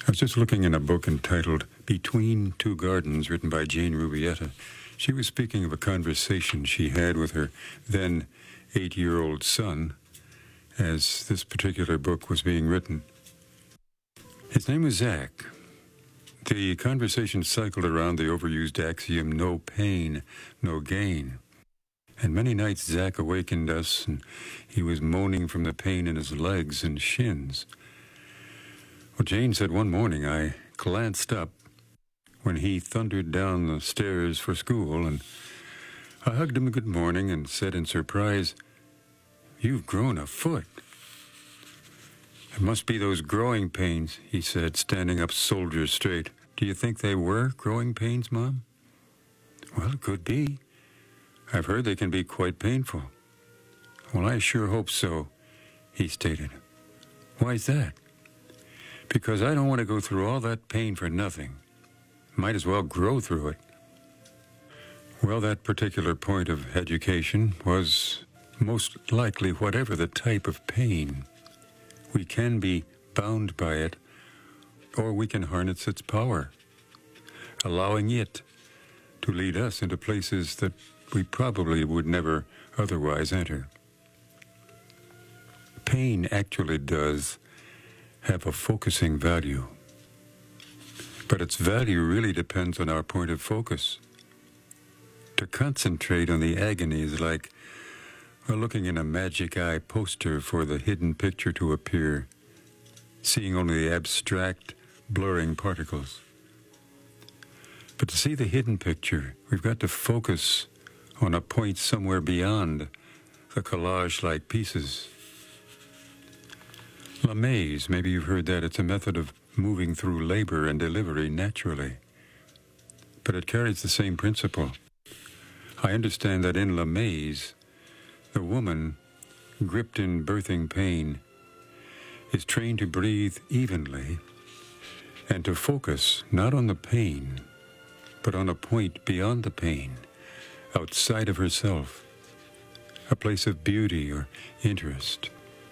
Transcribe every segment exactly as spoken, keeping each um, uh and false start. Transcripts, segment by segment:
was just looking in a book entitled Between Two Gardens, written by Jane Rubietta. She was speaking of a conversation she had with her then eight-year-old son as this particular book was being written. His name was Zach. The conversation cycled around the overused axiom, no pain, no gain. And many nights Zach awakened us, and he was moaning from the pain in his legs and shins. Well, Jane said one morning I glanced up when he thundered down the stairs for school, and I hugged him good morning and said in surprise, "You've grown a foot." "It must be those growing pains," he said, standing up soldier straight. "Do you think they were growing pains, Mom?" "Well, it could be. I've heard they can be quite painful." "Well, I sure hope so," he stated. "Why's that?" "Because I don't want to go through all that pain for nothing. Might as well grow through it." Well, that particular point of education was most likely whatever the type of pain. We can be bound by it, or we can harness its power, allowing it to lead us into places that we probably would never otherwise enter. Pain actually does have a focusing value, but its value really depends on our point of focus. To concentrate on the agony is like well, looking in a magic eye poster for the hidden picture to appear, seeing only the abstract, blurring particles. But to see the hidden picture, we've got to focus on a point somewhere beyond the collage-like pieces. Lamaze, maybe you've heard that. It's a method of moving through labor and delivery naturally. But it carries the same principle. I understand that in Lamaze, the woman, gripped in birthing pain, is trained to breathe evenly and to focus not on the pain, but on a point beyond the pain, outside of herself, a place of beauty or interest.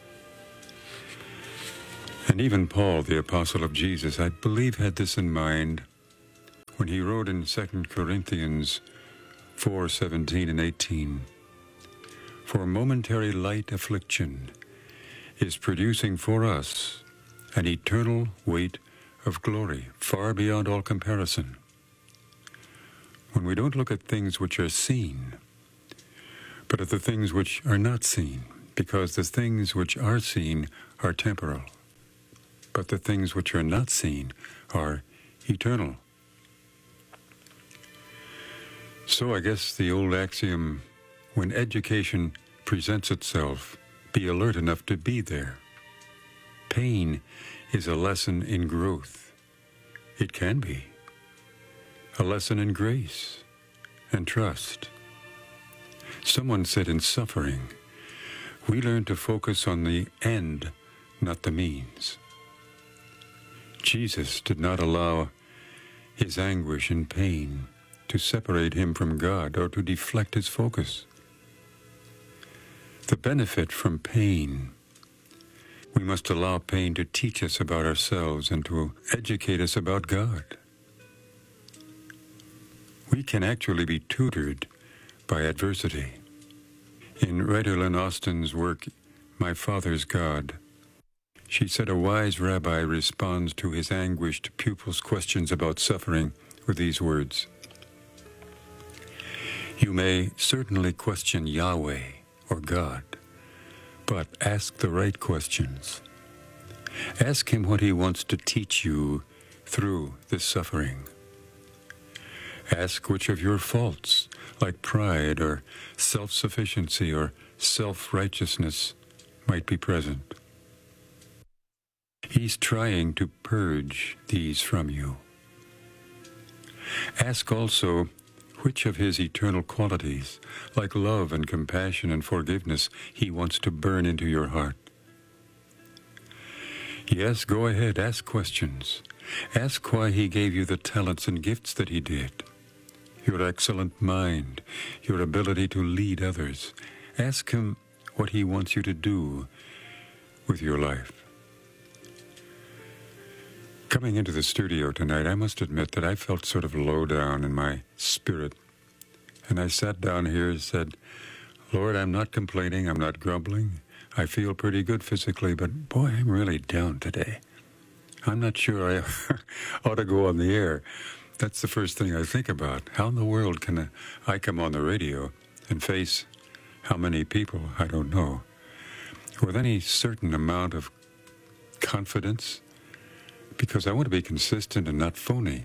And even Paul, the apostle of Jesus, I believe had this in mind when he wrote in Second Corinthians four seventeen and eighteen, "For momentary light affliction is producing for us an eternal weight of glory, far beyond all comparison." When we don't look at things which are seen, but at the things which are not seen, because the things which are seen are temporal, but the things which are not seen are eternal. So I guess the old axiom, when education presents itself, be alert enough to be there. Pain is a lesson in growth. It can be. A lesson in grace and trust. Someone said in suffering, we learn to focus on the end, not the means. Jesus did not allow his anguish and pain to separate him from God or to deflect his focus. The benefit from pain, we must allow pain to teach us about ourselves and to educate us about God. We can actually be tutored by adversity. In writer Lynn Austin's work, My Father's God, she said a wise rabbi responds to his anguished pupils' questions about suffering with these words: "You may certainly question Yahweh or God, but ask the right questions. Ask him what he wants to teach you through this suffering. Ask which of your faults, like pride or self-sufficiency or self-righteousness, might be present. He's trying to purge these from you. Ask also which of his eternal qualities, like love and compassion and forgiveness, he wants to burn into your heart. Yes, go ahead, ask questions. Ask why he gave you the talents and gifts that he did, your excellent mind, your ability to lead others. Ask him what he wants you to do with your life. Coming into the studio tonight, I must admit that I felt sort of low down in my spirit. And I sat down here and said, Lord, I'm not complaining, I'm not grumbling. I feel pretty good physically, but boy, I'm really down today. I'm not sure I ought to go on the air. That's the first thing I think about. How in the world can I come on the radio and face how many people I don't know with any certain amount of confidence? Because I want to be consistent and not phony.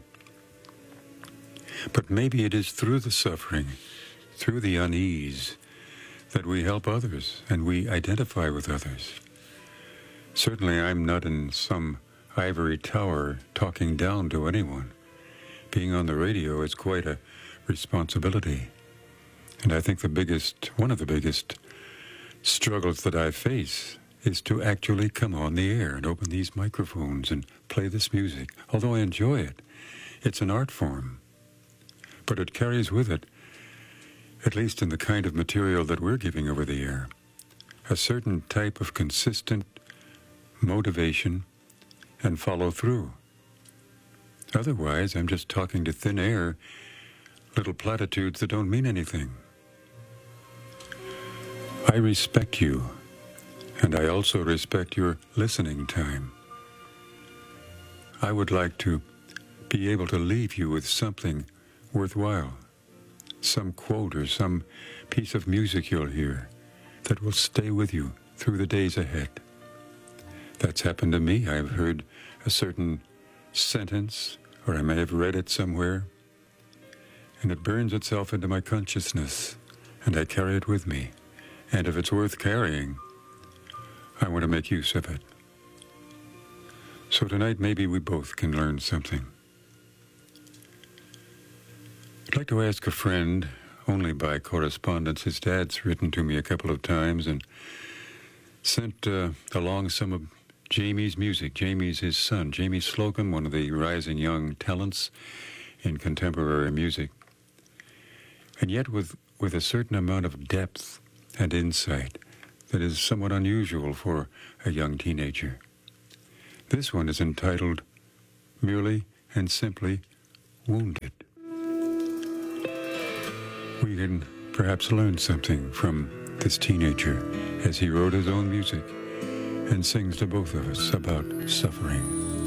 But maybe it is through the suffering, through the unease, that we help others and we identify with others. Certainly I'm not in some ivory tower talking down to anyone. Being on the radio is quite a responsibility. And I think the biggest, one of the biggest struggles that I face is to actually come on the air and open these microphones and play this music. Although I enjoy it, it's an art form. But it carries with it, at least in the kind of material that we're giving over the air, a certain type of consistent motivation and follow through. Otherwise, I'm just talking to thin air, little platitudes that don't mean anything. I respect you. And I also respect your listening time. I would like to be able to leave you with something worthwhile, some quote or some piece of music you'll hear that will stay with you through the days ahead. That's happened to me. I've heard a certain sentence, or I may have read it somewhere, and it burns itself into my consciousness, and I carry it with me. And if it's worth carrying, I want to make use of it. So tonight, maybe we both can learn something. I'd like to ask a friend, only by correspondence. His dad's written to me a couple of times and sent uh, along some of Jamie's music. Jamie's his son, Jamie Slocum, one of the rising young talents in contemporary music. And yet with, with a certain amount of depth and insight that is somewhat unusual for a young teenager. This one is entitled merely and simply Wounded. We can perhaps learn something from this teenager as he wrote his own music and sings to both of us about suffering.